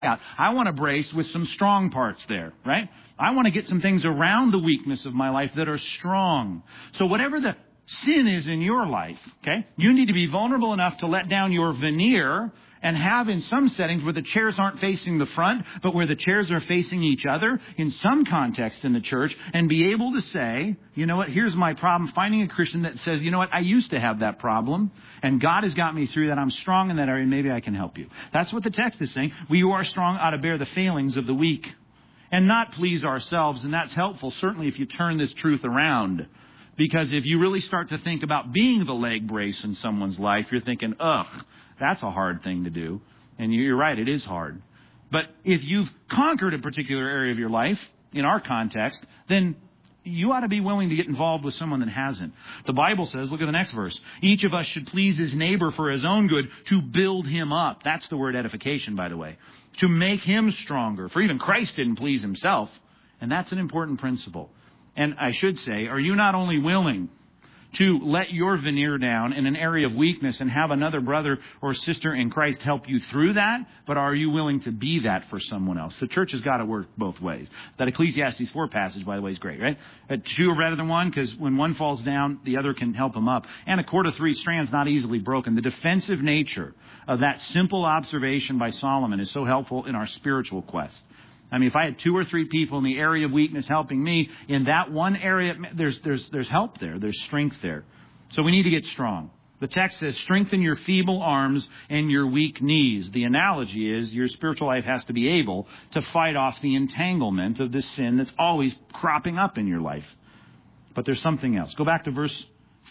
out. I want to brace with some strong parts there, right? I want to get some things around the weakness of my life that are strong. So whatever the sin is in your life, okay, you need to be vulnerable enough to let down your veneer and have in some settings where the chairs aren't facing the front, but where the chairs are facing each other in some context in the church, and be able to say, you know what, here's my problem. Finding a Christian that says, you know what, I used to have that problem, and God has got me through that. I'm strong in that area, and maybe I can help you. That's what the text is saying. We who are strong ought to bear the failings of the weak and not please ourselves, and that's helpful, certainly if you turn this truth around. Because if you really start to think about being the leg brace in someone's life, you're thinking, ugh, that's a hard thing to do. And you're right, it is hard. But if you've conquered a particular area of your life, in our context, then you ought to be willing to get involved with someone that hasn't. The Bible says, look at the next verse, each of us should please his neighbor for his own good, to build him up. That's the word edification, by the way. To make him stronger. For even Christ didn't please himself. And that's an important principle. And I should say, are you not only willing to let your veneer down in an area of weakness and have another brother or sister in Christ help you through that, but are you willing to be that for someone else? The church has got to work both ways. That Ecclesiastes 4 passage, by the way, is great, right? Two are better than one, because when one falls down, the other can help them up. And a cord of three strands not easily broken. The defensive nature of that simple observation by Solomon is so helpful in our spiritual quest. I mean, if I had two or three people in the area of weakness helping me, in that one area, there's help there. There's strength there. So we need to get strong. The text says, strengthen your feeble arms and your weak knees. The analogy is your spiritual life has to be able to fight off the entanglement of this sin that's always cropping up in your life. But there's something else. Go back to verse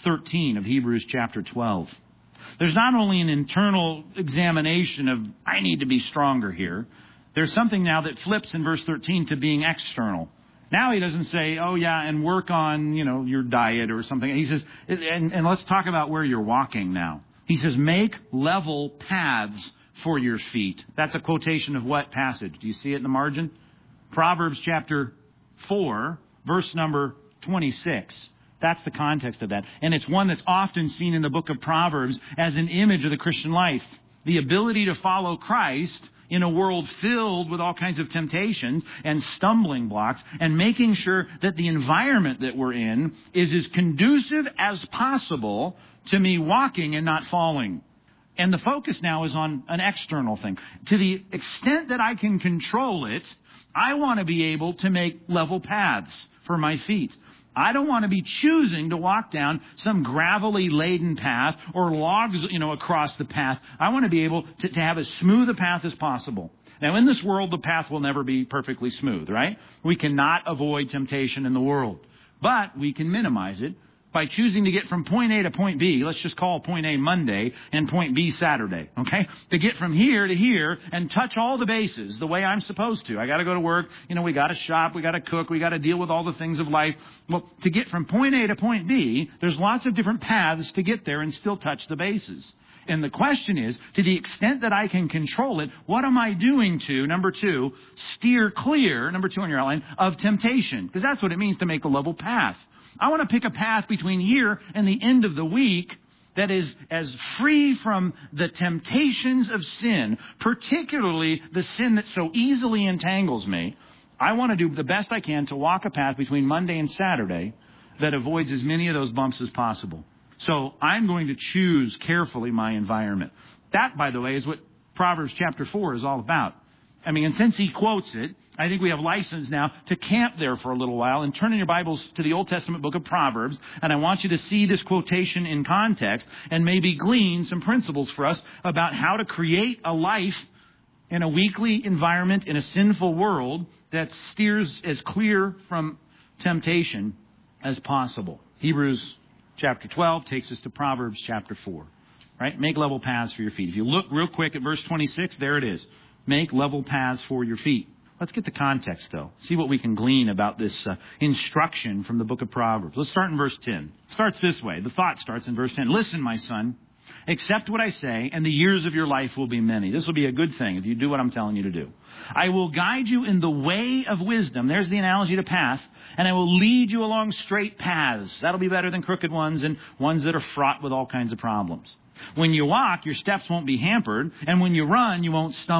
13 of Hebrews chapter 12. There's not only an internal examination of, I need to be stronger here. There's something now that flips in verse 13 to being external. Now he doesn't say, oh yeah, and work on, your diet or something. He says, and let's talk about where you're walking now. He says, make level paths for your feet. That's a quotation of what passage? Do you see it in the margin? Proverbs chapter 4, verse number 26. That's the context of that. And it's one that's often seen in the book of Proverbs as an image of the Christian life. The ability to follow Christ in a world filled with all kinds of temptations and stumbling blocks, and making sure that the environment that we're in is as conducive as possible to me walking and not falling. And the focus now is on an external thing. To the extent that I can control it, I want to be able to make level paths for my feet. I don't want to be choosing to walk down some gravelly laden path or logs, across the path. I want to be able to have as smooth a path as possible. Now, in this world, the path will never be perfectly smooth, right? We cannot avoid temptation in the world, but we can minimize it by choosing to get from point A to point B. Let's just call point A Monday and point B Saturday, okay? To get from here to here and touch all the bases the way I'm supposed to. I got to go to work. We got to shop. We got to cook. We got to deal with all the things of life. Well, to get from point A to point B, there's lots of different paths to get there and still touch the bases. And the question is, to the extent that I can control it, what am I doing to, number two, steer clear, number two on your outline, of temptation? Because that's what it means to make a level path. I want to pick a path between here and the end of the week that is as free from the temptations of sin, particularly the sin that so easily entangles me. I want to do the best I can to walk a path between Monday and Saturday that avoids as many of those bumps as possible. So I'm going to choose carefully my environment. That, by the way, is what Proverbs chapter 4 is all about. I mean, and since he quotes it, I think we have license now to camp there for a little while and turn in your Bibles to the Old Testament book of Proverbs. And I want you to see this quotation in context and maybe glean some principles for us about how to create a life in a weakly environment in a sinful world that steers as clear from temptation as possible. Hebrews chapter 12 takes us to Proverbs chapter 4. Right? Make level paths for your feet. If you look real quick at verse 26, there it is. Make level paths for your feet. Let's get the context, though. See what we can glean about this instruction from the book of Proverbs. Let's start in verse 10. It starts this way. The thought starts in verse 10. Listen, my son, accept what I say, and the years of your life will be many. This will be a good thing if you do what I'm telling you to do. I will guide you in the way of wisdom. There's the analogy to path. And I will lead you along straight paths. That'll be better than crooked ones and ones that are fraught with all kinds of problems. When you walk, your steps won't be hampered. And when you run, you won't stumble.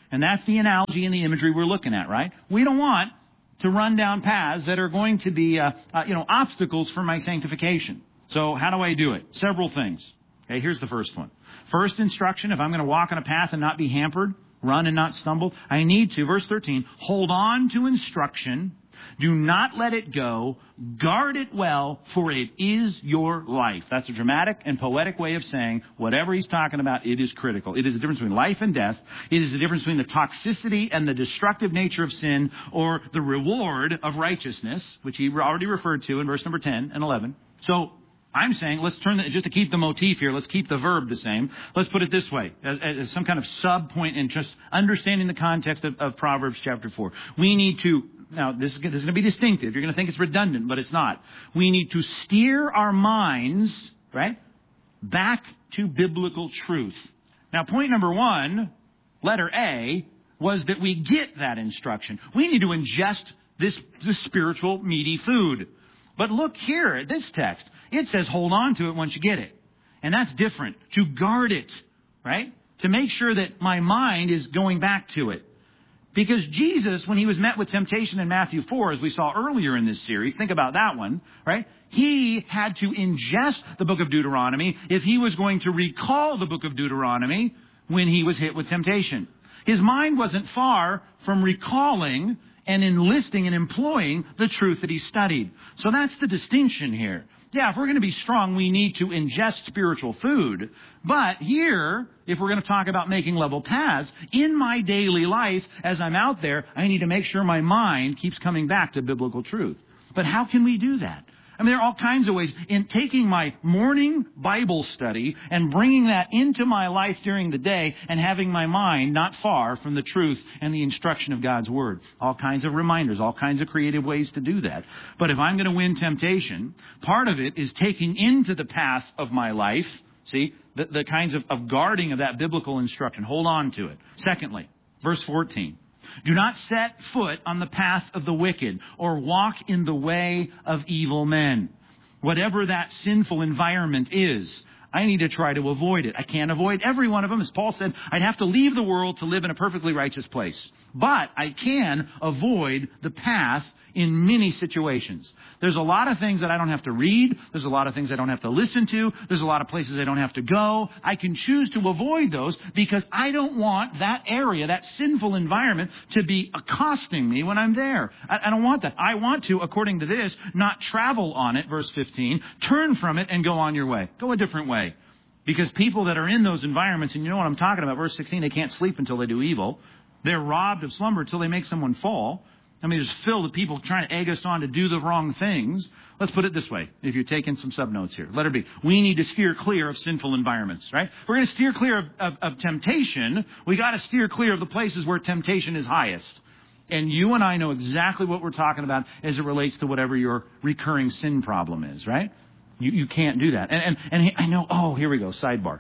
And that's the analogy and the imagery we're looking at, right? We don't want to run down paths that are going to be, obstacles for my sanctification. So how do I do it? Several things. Okay, here's the first one. First instruction, if I'm going to walk on a path and not be hampered, run and not stumble, I need to, verse 13, hold on to instruction. Do not let it go. Guard it well, for it is your life. That's a dramatic and poetic way of saying whatever he's talking about, it is critical. It is the difference between life and death. It is the difference between the toxicity and the destructive nature of sin, or the reward of righteousness, which he already referred to in verse number 10 and 11. So I'm saying, let's just to keep the motif here, let's keep the verb the same. Let's put it this way, as some kind of sub-point in just understanding the context of Proverbs chapter 4. We need to, now this is going to be distinctive. You're going to think it's redundant, but it's not. We need to steer our minds, right, back to biblical truth. Now, point number one, letter A, was that we get that instruction. We need to ingest this spiritual meaty food. But look here at this text. It says hold on to it once you get it. And that's different. To guard it, right? To make sure that my mind is going back to it. Because Jesus, when he was met with temptation in Matthew 4, as we saw earlier in this series, think about that one, right? He had to ingest the book of Deuteronomy if he was going to recall the book of Deuteronomy when he was hit with temptation. His mind wasn't far from recalling and enlisting and employing the truth that he studied. So that's the distinction here. Yeah, if we're going to be strong, we need to ingest spiritual food. But here, if we're going to talk about making level paths, in my daily life, as I'm out there, I need to make sure my mind keeps coming back to biblical truth. But how can we do that? I mean, there are all kinds of ways. In taking my morning Bible study and bringing that into my life during the day and having my mind not far from the truth and the instruction of God's Word. All kinds of reminders, all kinds of creative ways to do that. But if I'm going to win temptation, part of it is taking into the path of my life, see, the kinds of guarding of that biblical instruction. Hold on to it. Secondly, verse 14. Do not set foot on the path of the wicked or walk in the way of evil men. Whatever that sinful environment is, I need to try to avoid it. I can't avoid every one of them. As Paul said, I'd have to leave the world to live in a perfectly righteous place. But I can avoid the path in many situations. There's a lot of things that I don't have to read. There's a lot of things I don't have to listen to. There's a lot of places I don't have to go. I can choose to avoid those because I don't want that area, that sinful environment, to be accosting me when I'm there. I don't want that. I want to, according to this, not travel on it, verse 15, turn from it and go on your way. Go a different way. Because people that are in those environments, and you know what I'm talking about, verse 16, they can't sleep until they do evil. They're robbed of slumber until they make someone fall. I mean, it's filled with people trying to egg us on to do the wrong things. Let's put it this way, if you're taking some sub-notes here. Letter B, we need to steer clear of sinful environments, right? If we're going to steer clear of temptation, we got to steer clear of the places where temptation is highest. And you and I know exactly what we're talking about as it relates to whatever your recurring sin problem is, right? You can't do that. And I know, here we go, sidebar.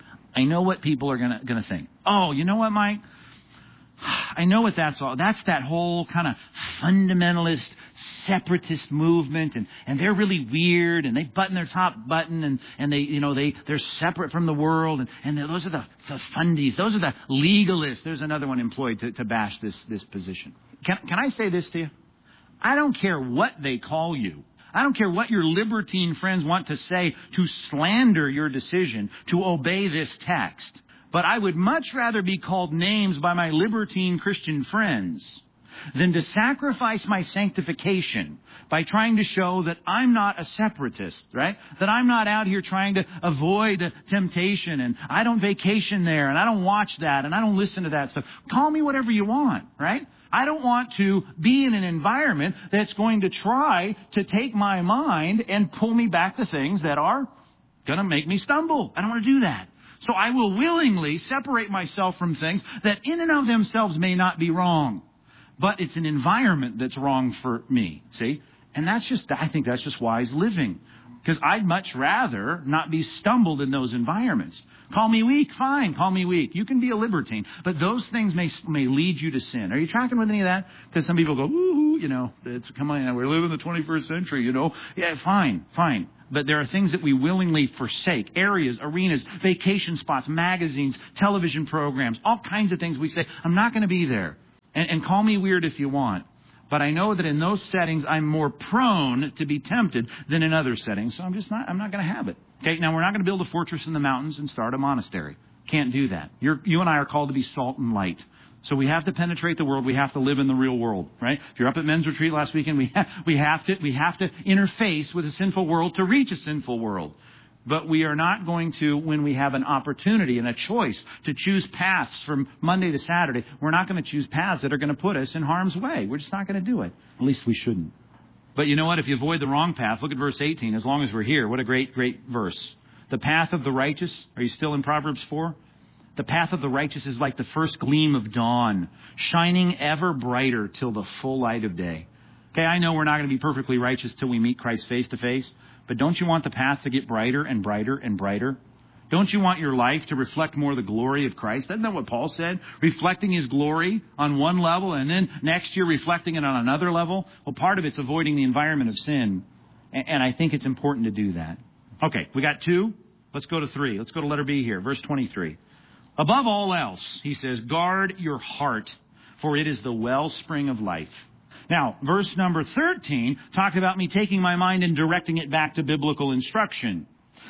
I know what people are going to think. Oh, you know what, Mike? I know what that's all. That's that whole kind of fundamentalist, separatist movement, and they're really weird, and they button their top button, and they're separate from the world, and those are the fundies, those are the legalists. There's another one employed to bash this position. Can I say this to you? I don't care what they call you. I don't care what your libertine friends want to say to slander your decision to obey this text. But I would much rather be called names by my libertine Christian friends than to sacrifice my sanctification by trying to show that I'm not a separatist, right? That I'm not out here trying to avoid temptation, and I don't vacation there, and I don't watch that, and I don't listen to that stuff. Call me whatever you want, right? I don't want to be in an environment that's going to try to take my mind and pull me back to things that are going to make me stumble. I don't want to do that. So I will willingly separate myself from things that in and of themselves may not be wrong. But it's an environment that's wrong for me, see? And I think that's just wise living. Because I'd much rather not be stumbled in those environments. Call me weak, fine, call me weak. You can be a libertine. But those things may lead you to sin. Are you tracking with any of that? Because some people go, woo-hoo, come on, we're living in the 21st century, Yeah, fine. But there are things that we willingly forsake. Areas, arenas, vacation spots, magazines, television programs, all kinds of things we say, I'm not going to be there. And call me weird if you want. But I know that in those settings, I'm more prone to be tempted than in other settings. So I'm not going to have it. Okay, now we're not going to build a fortress in the mountains and start a monastery. Can't do that. You and I are called to be salt and light. So we have to penetrate the world. We have to live in the real world, right? If you're up at men's retreat last weekend, we have to interface with a sinful world to reach a sinful world. But we are not going to, when we have an opportunity and a choice to choose paths from Monday to Saturday, we're not going to choose paths that are going to put us in harm's way. We're just not going to do it. At least we shouldn't. But you know what? If you avoid the wrong path, look at verse 18. As long as we're here, what a great verse. The path of the righteous. Are you still in Proverbs 4? The path of the righteous is like the first gleam of dawn, shining ever brighter till the full light of day. Okay, I know we're not going to be perfectly righteous till we meet Christ face to face. But don't you want the path to get brighter and brighter and brighter? Don't you want your life to reflect more the glory of Christ? Isn't that what Paul said? Reflecting his glory on one level and then next year reflecting it on another level? Well, part of it's avoiding the environment of sin. And I think it's important to do that. Okay, we got 2. Let's go to 3. Let's go to letter B here, verse 23. Above all else, he says, guard your heart, for it is the wellspring of life. Now, verse number 13 talked about me taking my mind and directing it back to biblical instruction.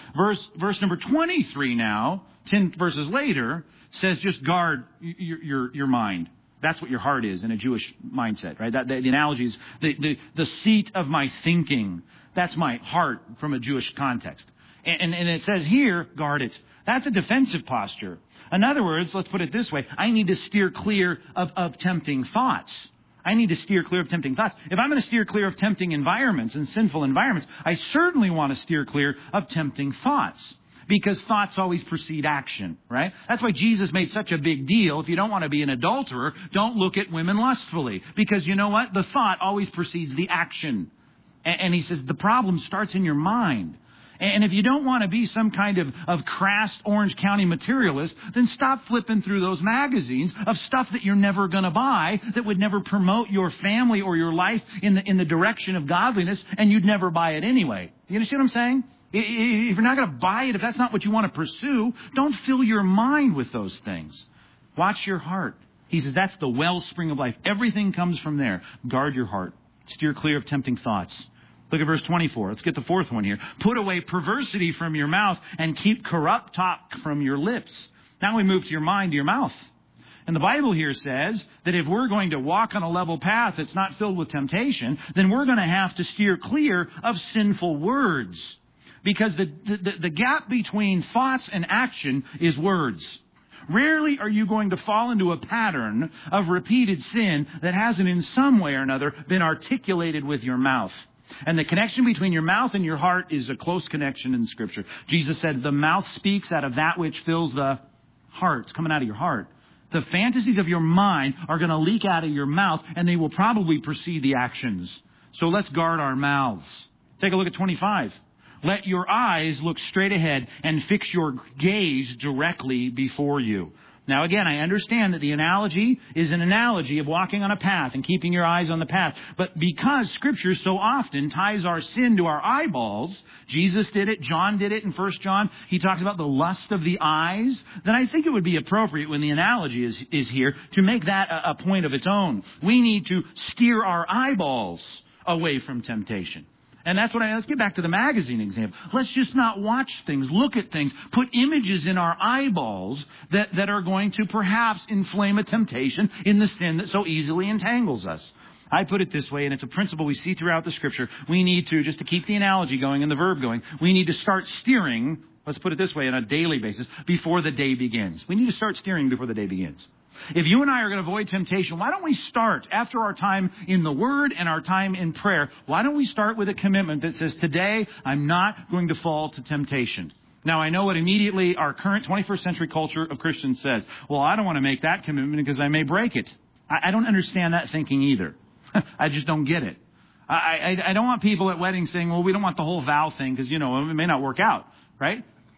Verse number 23 now, 10 verses later, says just guard your mind. That's what your heart is in a Jewish mindset, right? The analogy is the seat of my thinking. That's my heart from a Jewish context. And it says here, guard it. That's a defensive posture. In other words, let's put it this way. I need to steer clear of tempting thoughts. I need to steer clear of tempting thoughts. If I'm going to steer clear of tempting environments and sinful environments, I certainly want to steer clear of tempting thoughts. Because thoughts always precede action, right? That's why Jesus made such a big deal. If you don't want to be an adulterer, don't look at women lustfully. Because you know what? The thought always precedes the action. And he says the problem starts in your mind. And if you don't want to be some kind of crass Orange County materialist, then stop flipping through those magazines of stuff that you're never going to buy, that would never promote your family or your life in the direction of godliness, and you'd never buy it anyway. You understand what I'm saying? If you're not going to buy it, if that's not what you want to pursue, don't fill your mind with those things. Watch your heart. He says that's the wellspring of life. Everything comes from there. Guard your heart. Steer clear of tempting thoughts. Look at verse 24. Let's get the 4th one here. Put away perversity from your mouth and keep corrupt talk from your lips. Now we move to your mind, to your mouth. And the Bible here says that if we're going to walk on a level path that's not filled with temptation, then we're going to have to steer clear of sinful words. Because the gap between thoughts and action is words. Rarely are you going to fall into a pattern of repeated sin that hasn't in some way or another been articulated with your mouth. And the connection between your mouth and your heart is a close connection in Scripture. Jesus said the mouth speaks out of that which fills the heart. It's coming out of your heart. The fantasies of your mind are going to leak out of your mouth, and they will probably precede the actions. So let's guard our mouths. Take a look at 25. Let your eyes look straight ahead and fix your gaze directly before you. Now, again, I understand that the analogy is an analogy of walking on a path and keeping your eyes on the path. But because Scripture so often ties our sin to our eyeballs, Jesus did it, John did it in 1 John, he talks about the lust of the eyes, then I think it would be appropriate when the analogy is here to make that a point of its own. We need to steer our eyeballs away from temptation. And that's what let's get back to the magazine example. Let's just not watch things, look at things, put images in our eyeballs that are going to perhaps inflame a temptation in the sin that so easily entangles us. I put it this way, and it's a principle we see throughout the Scripture. We need to, just to keep the analogy going and the verb going, we need to start steering, let's put it this way, on a daily basis, before the day begins. We need to start steering before the day begins. If you and I are going to avoid temptation, why don't we start after our time in the Word and our time in prayer? Why don't we start with a commitment that says, today I'm not going to fall to temptation. Now, I know what immediately our current 21st century culture of Christians says. Well, I don't want to make that commitment because I may break it. I don't understand that thinking either. I just don't get it. I don't want people at weddings saying, well, we don't want the whole vow thing because, it may not work out, right?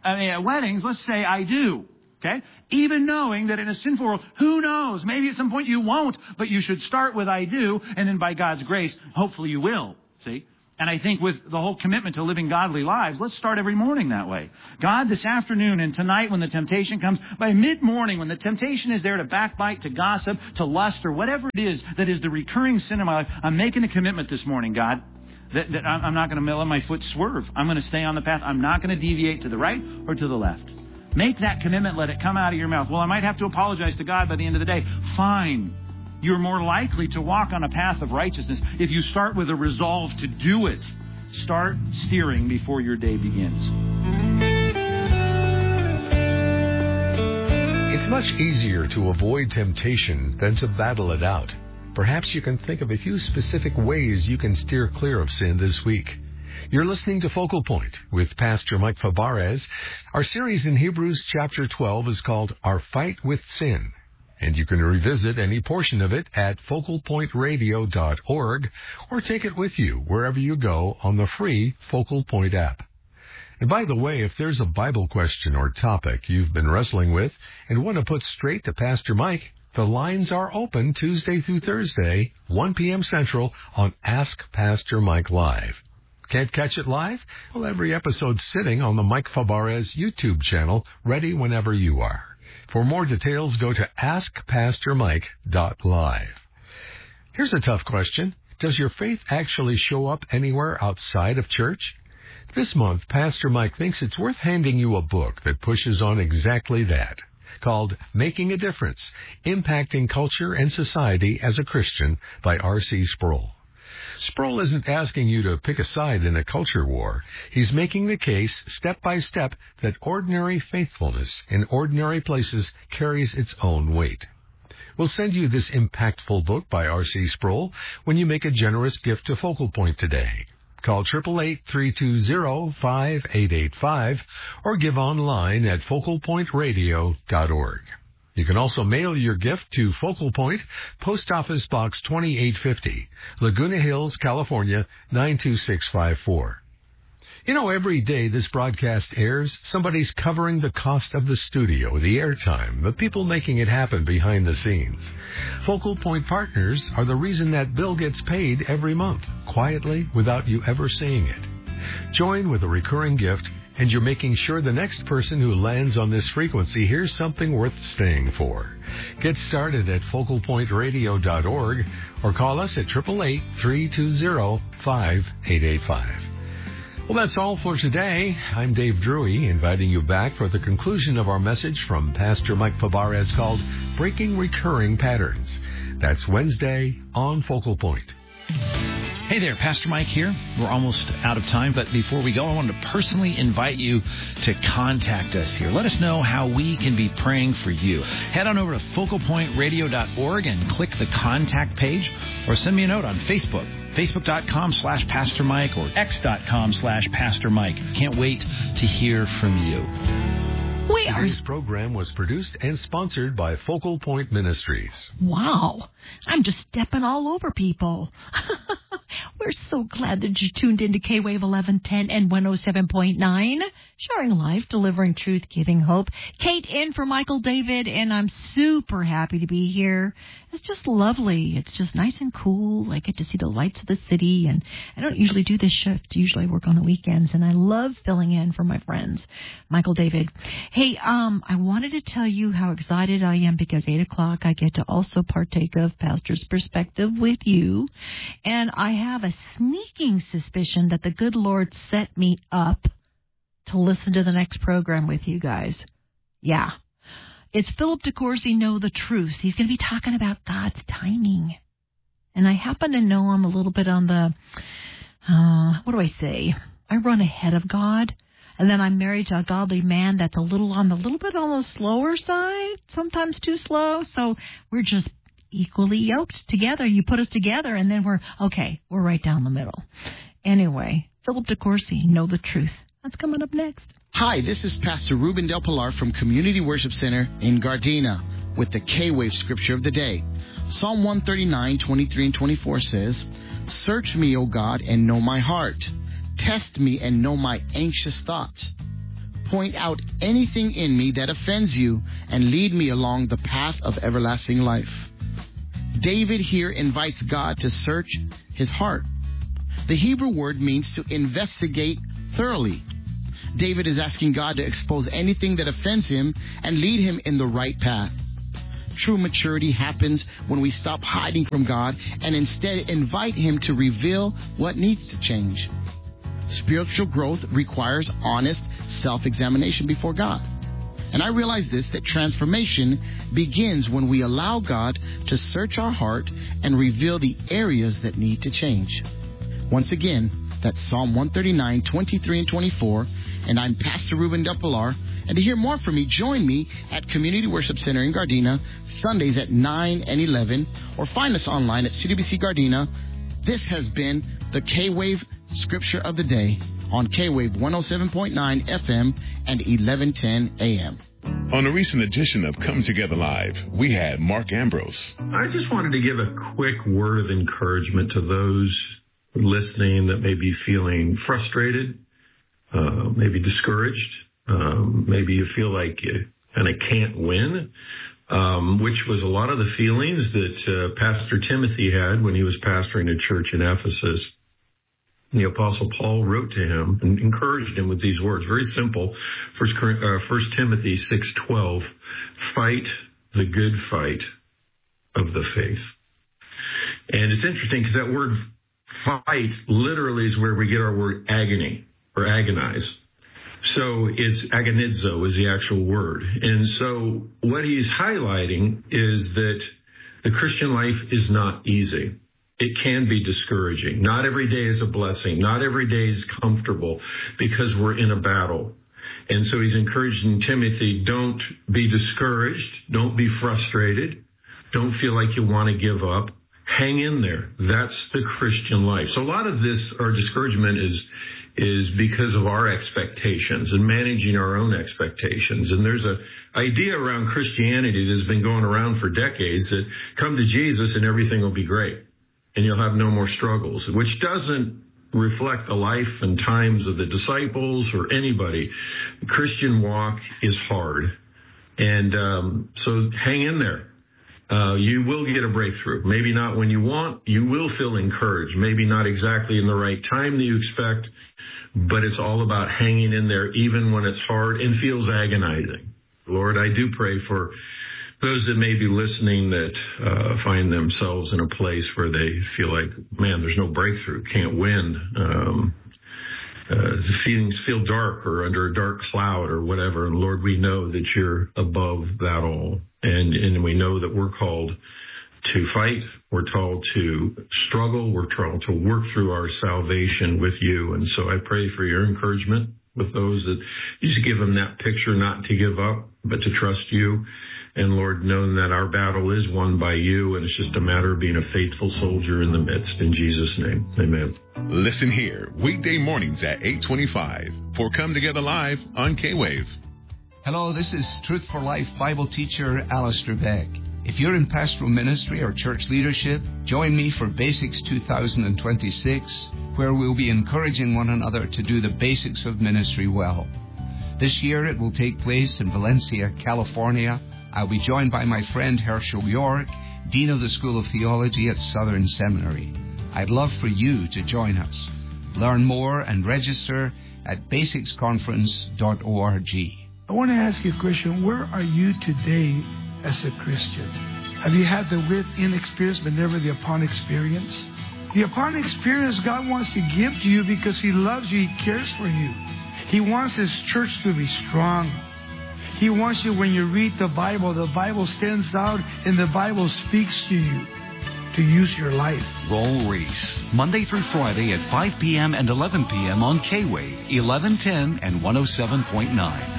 at weddings, let's say I do. Okay? Even knowing that in a sinful world, who knows? Maybe at some point you won't, but you should start with I do, and then by God's grace, hopefully you will. See? And I think with the whole commitment to living godly lives, let's start every morning that way. God, this afternoon and tonight when the temptation comes, by mid-morning when the temptation is there to backbite, to gossip, to lust, or whatever it is that is the recurring sin in my life, I'm making a commitment this morning, God, that I'm not going to let my foot swerve. I'm going to stay on the path. I'm not going to deviate to the right or to the left. Make that commitment. Let it come out of your mouth. Well, I might have to apologize to God by the end of the day. Fine. You're more likely to walk on a path of righteousness if you start with a resolve to do it. Start steering before your day begins. It's much easier to avoid temptation than to battle it out. Perhaps you can think of a few specific ways you can steer clear of sin this week. You're listening to Focal Point with Pastor Mike Fabarez. Our series in Hebrews chapter 12 is called Our Fight with Sin. And you can revisit any portion of it at focalpointradio.org or take it with you wherever you go on the free Focal Point app. And by the way, if there's a Bible question or topic you've been wrestling with and want to put straight to Pastor Mike, the lines are open Tuesday through Thursday, 1 p.m. Central on Ask Pastor Mike Live. Can't catch it live? Well, every episode's sitting on the Mike Fabarez YouTube channel, ready whenever you are. For more details, go to askpastormike.live. Here's a tough question. Does your faith actually show up anywhere outside of church? This month, Pastor Mike thinks it's worth handing you a book that pushes on exactly that, called Making a Difference, Impacting Culture and Society as a Christian by R.C. Sproul. Sproul isn't asking you to pick a side in a culture war. He's making the case, step by step, that ordinary faithfulness in ordinary places carries its own weight. We'll send you this impactful book by R.C. Sproul when you make a generous gift to Focal Point today. Call 888-320-5885 or give online at focalpointradio.org. You can also mail your gift to Focal Point, Post Office Box 2850, Laguna Hills, California, 92654. You know, every day this broadcast airs, somebody's covering the cost of the studio, the airtime, the people making it happen behind the scenes. Focal Point partners are the reason that bill gets paid every month, quietly, without you ever seeing it. Join with a recurring gift, and you're making sure the next person who lands on this frequency hears something worth staying for. Get started at focalpointradio.org or call us at 888-320-5885. Well, that's all for today. I'm Dave Drury, inviting you back for the conclusion of our message from Pastor Mike Fabarez called Breaking Recurring Patterns. That's Wednesday on Focal Point. Hey there, Pastor Mike here. We're almost out of time, but before we go, I wanted to personally invite you to contact us here. Let us know how we can be praying for you. Head on over to focalpointradio.org and click the contact page, or send me a note on Facebook, facebook.com/Pastor Mike or x.com/Pastor Mike. Can't wait to hear from you. Today's program was produced and sponsored by Focal Point Ministries. Wow, I'm just stepping all over people. We're so glad that you tuned into K-Wave 1110 and 107.9, sharing life, delivering truth, giving hope. Kate in for Michael David, and I'm super happy to be here. It's just lovely. It's just nice and cool. I get to see the lights of the city, and I don't usually do this shift. Usually I work on the weekends, and I love filling in for my friends. Michael David. Hey, I wanted to tell you how excited I am because 8 o'clock I get to also partake of Pastor's Perspective with you, and I have a sneaking suspicion that the good Lord set me up to listen to the next program with you guys. Yeah. It's Philip DeCourcy, Know the Truth. He's going to be talking about God's timing. And I happen to know him a little bit on the, what do I say? I run ahead of God. And then I'm married to a godly man that's a little bit on the slower side, sometimes too slow. So we're just equally yoked together. You put us together, and then we're right down the middle. Anyway, Philip DeCourcy, Know the Truth. That's coming up next. Hi, this is Pastor Ruben Del Pilar from Community Worship Center in Gardena with the K-Wave Scripture of the Day. Psalm 139, 23 and 24 says, "Search me, O God, and know my heart. Test me and know my anxious thoughts. point out anything in me that offends you, and lead me along the path of everlasting life. David here invites God to search his heart. The Hebrew word means to investigate thoroughly. David is asking God to expose anything that offends him and lead him in the right path. True maturity happens when we stop hiding from God and instead invite him to reveal what needs to change. Spiritual growth requires honest self-examination before God. And I realize this, that transformation begins when we allow God to search our heart and reveal the areas that need to change. Once again, that's Psalm 139, 23 and 24. And I'm Pastor Ruben Del Pilar. And to hear more from me, join me at Community Worship Center in Gardena, Sundays at 9 and 11, or find us online at CWC Gardena. This has been the K-Wave Scripture of the Day on K-Wave 107.9 FM and 1110 AM. On a recent edition of Come Together Live, we had Mark Ambrose. I just wanted to give a quick word of encouragement to those listening that may be feeling frustrated, maybe discouraged. Maybe you feel like you kind of can't win, which was a lot of the feelings that Pastor Timothy had when he was pastoring a church in Ephesus. And the Apostle Paul wrote to him and encouraged him with these words, very simple. 1 Timothy 6:12, fight the good fight of the faith. And it's interesting because that word fight literally is where we get our word agony or agonize. So it's agonizo is the actual word. And so what he's highlighting is that the Christian life is not easy. It can be discouraging. Not every day is a blessing. Not every day is comfortable because we're in a battle. And so he's encouraging Timothy, don't be discouraged. Don't be frustrated. Don't feel like you want to give up. Hang in there. That's the Christian life. So a lot of this, our discouragement is because of our expectations and managing our own expectations. And there's an idea around Christianity that's been going around for decades that come to Jesus and everything will be great and you'll have no more struggles, which doesn't reflect the life and times of the disciples or anybody. The Christian walk is hard. And so hang in there. You will get a breakthrough. Maybe not when you want. You will feel encouraged. Maybe not exactly in the right time that you expect, but it's all about hanging in there even when it's hard and feels agonizing. Lord, I do pray for those that may be listening that find themselves in a place where they feel like, man, there's no breakthrough, can't win. The feelings feel dark or under a dark cloud or whatever. And Lord, we know that you're above that all. And we know that we're called to fight. We're called to struggle. We're called to work through our salvation with you. And so I pray for your encouragement with those that you just give them that picture, not to give up, but to trust you. And Lord, knowing that our battle is won by you, and it's just a matter of being a faithful soldier in the midst. In Jesus' name, amen. Listen here, weekday mornings at 8:25 for Come Together Live on K-Wave. Hello, this is Truth for Life Bible teacher Alistair Beck. If you're in pastoral ministry or church leadership, join me for Basics 2026, where we'll be encouraging one another to do the basics of ministry well. This year it will take place in Valencia, California. I'll be joined by my friend Herschel York, Dean of the School of Theology at Southern Seminary. I'd love for you to join us. Learn more and register at basicsconference.org. I want to ask you a question. Where are you today as a Christian? Have you had the within experience but never the upon experience? The upon experience God wants to give to you because He loves you. He cares for you. He wants His church to be strong. He wants you, when you read the Bible stands out and the Bible speaks to you, to use your life. Roll Reese, Monday through Friday at 5 p.m. and 11 p.m. on K-Wave, 1110 and 107.9.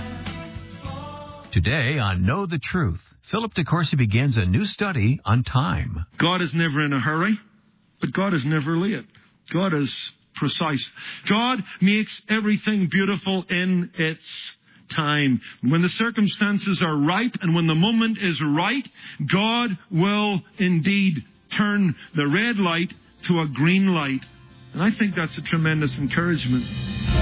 Today on Know the Truth, Philip DeCourcy begins a new study on time. God is never in a hurry, but God is never late. God is precise. God makes everything beautiful in its time. When the circumstances are ripe and when the moment is right, God will indeed turn the red light to a green light. And I think that's a tremendous encouragement.